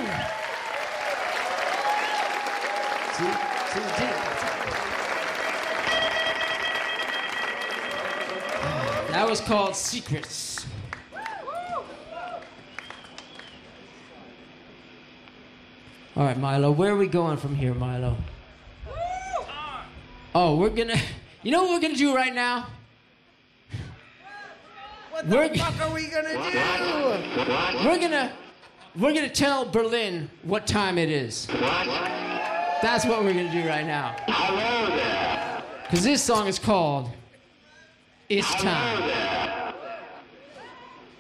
That was called Secrets. All right, Milo, where are we going from here, Milo? Oh, we're gonna... You know what we're gonna do right now? What the fuck are we gonna do? We're gonna tell Berlin what time it is. That's what we're gonna do right now. Hello there. Because this song is called It's Time. Hello there.